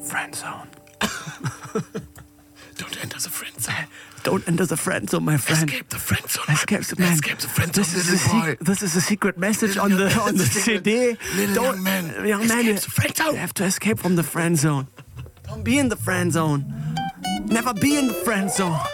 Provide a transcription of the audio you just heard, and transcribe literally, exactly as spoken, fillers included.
Friend zone. Don't enter the friend zone. Don't enter the friend zone, my friend. Escape the friend zone. Escape the man. Escape the friend zone, This is, little a boy. sec- this is a secret message on the on the C D. Little Don't, young man. young man, Escape the friend zone. you have to escape from the friend zone. Don't be in the friend zone. Never be in the friend zone.